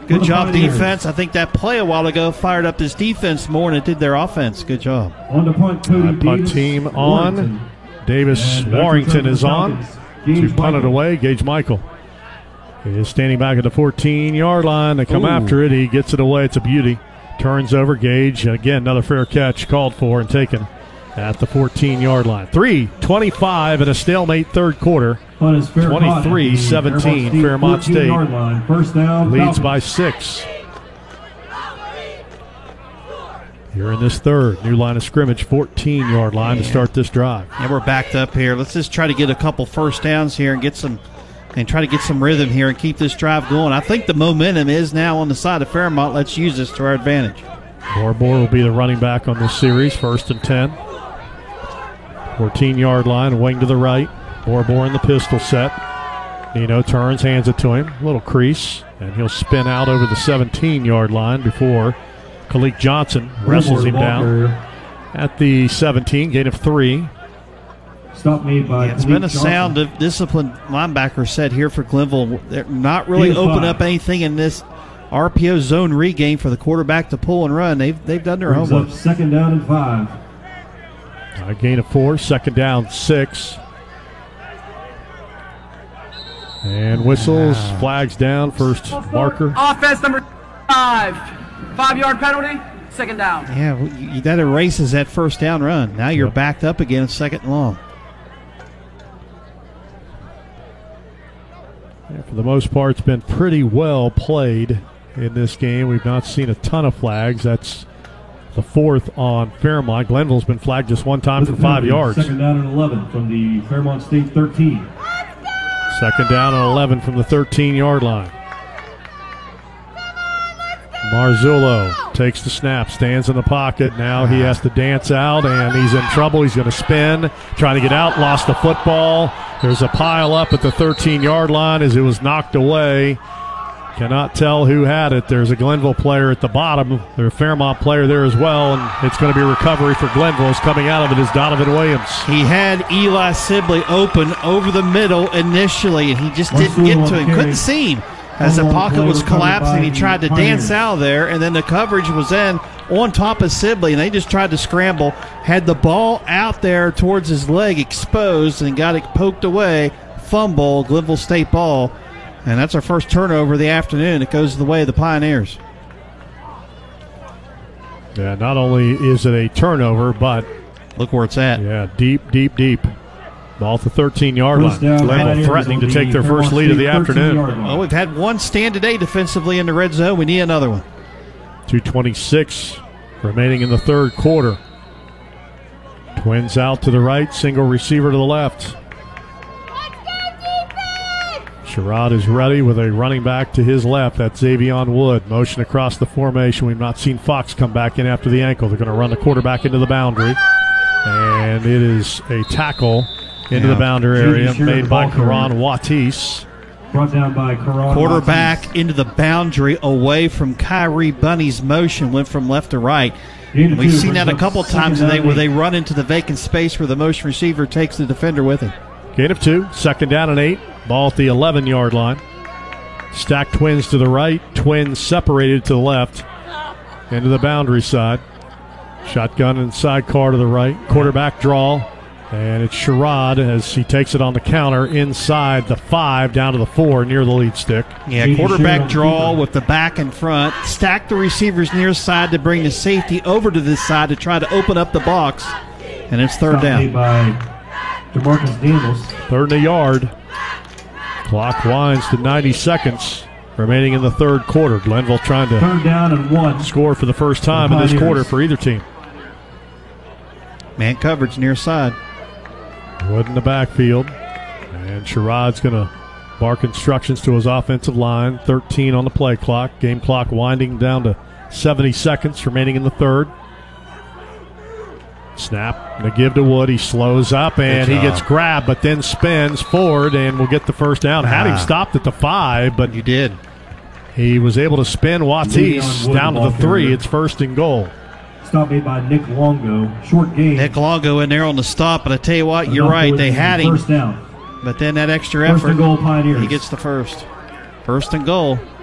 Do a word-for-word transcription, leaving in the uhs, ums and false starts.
Good job defense. I think that play a while ago fired up this defense more than it did their offense. Good job. On the punt, Cody That punt Davis, team on. Warrington. Davis And back to Warrington return is for on. Falcons, To Gage punt it Michael. away, Gage Michael. He is standing back at the fourteen-yard line. They come Ooh. after it. He gets it away. It's a beauty. Turns over. Gage. And again, another fair catch called for and taken at the fourteen-yard line. three twenty-five in a stalemate third quarter. Punt is fair caught at the twenty-three seventeen, Fairmont State fourteen-yard line. First down, leads Falcons. by six. Here in this third, new line of scrimmage, fourteen-yard line to start this drive. And we're backed up here. Let's just try to get a couple first downs here and get some and try to get some rhythm here and keep this drive going. I think the momentum is now on the side of Fairmont. Let's use this to our advantage. Borbor will be the running back on this series, first and ten. fourteen-yard line, wing to the right. Borbor in the pistol set. Nino turns, hands it to him. A little crease, and he'll spin out over the seventeen-yard line before Kalik Johnson wrestles him down at the seventeen, gain of three. Stop made by Yeah, it's Kalik been a Johnson. sound of disciplined linebacker set here for Glenville. They're not really Gain of open five. up anything in this R P O zone regain for the quarterback to pull and run. They've they've done their Brings homework. up second down and five. A gain of four, second down, six. And whistles, flags down, first marker. Offense number five. Five-yard penalty, second down. Yeah, well, you- that erases that first down run. Now you're Yep. backed up again, it's second and long. Yeah, for the most part, it's been pretty well played in this game. We've not seen a ton of flags. That's the fourth on Fairmont. Glenville's been flagged just one time With for the five penalty, yards. Second down and eleven from the Fairmont State thirteen. Second down and eleven from the thirteen-yard line. Marzullo takes the snap, stands in the pocket. Now he has to dance out, and he's in trouble. He's going to spin, trying to get out, lost the football. There's a pile up at the thirteen-yard line as it was knocked away. Cannot tell who had it. There's a Glenville player at the bottom. There's a Fairmont player there as well, and it's going to be a recovery for Glenville. As coming out of it is Donovan Williams. He had Eli Sibley open over the middle initially, and he just didn't get to him. Couldn't see him as the pocket was collapsing. He tried to dance out of there, and then the coverage was in on top of Sibley, and they just tried to scramble. Had the ball out there towards his leg exposed and got it poked away. Fumble, Glenville State ball. And that's our first turnover of the afternoon. It goes the way of the Pioneers. Yeah, not only is it a turnover, but look where it's at. Yeah, deep, deep, deep. Ball at the thirteen-yard line. First down, Glenville Pioneers threatening to on take the their first Fairmont lead of the State afternoon. thirteen-yard line. Well, we've had one stand today defensively in the red zone. We need another one. two twenty-six remaining in the third quarter. Twins out to the right, single receiver to the left. Sherrod is ready with a running back to his left. That's Xavion Wood. Motion across the formation. We've not seen Fox come back in after the ankle. They're going to run the quarterback into the boundary. And it is a tackle into Yeah. the boundary Judy area Shearer, made the by ball carrier. Karan Watis. Brought down by Karan Quarterback Watkins. into the boundary away from Kyrie Bunny's motion, went from left to right. Gain of We've two seen that a brings couple up times second today down where and they run into the vacant space where the motion receiver takes the defender with him. Gain of two, second down and eight. Ball at the eleven-yard line. Stacked Twins to the right, Twins separated to the left. Into the boundary side. Shotgun and sidecar to the right. Quarterback draw. And it's Sherrod as he takes it on the counter inside the five, down to the four, near the lead stick. Yeah, Judy quarterback Shearer, draw keeper. with the back in front. Stack the receivers near side to bring the safety over to this side to try to open up the box. And it's third Stop down. made by DeMarcus Daniels. Third and a yard. Clock winds to ninety seconds remaining in the third quarter. Glenville trying to Third down and one. score for the first time in this Pioneers. quarter for either team. Man coverage near side. Wood in the backfield. And Sherrod's going to bark instructions to his offensive line. thirteen on the play clock. Game clock winding down to seventy seconds remaining in the third. Snap and a give to Wood. He slows up and Good he job. gets grabbed, but then spins forward and will get the first down. Had him Ah. stopped at the five, but You did. he was able to spin Watis Le'Veon Wood, down to ball the three. carrier. It's first and goal. Stop made by Nick Longo. Short gain. Nick Longo in there on the stop, but I tell you what, you're Enough right. Wood They for had the him, First down. but then that extra First effort, and goal, Pioneers. he gets the first. First and goal.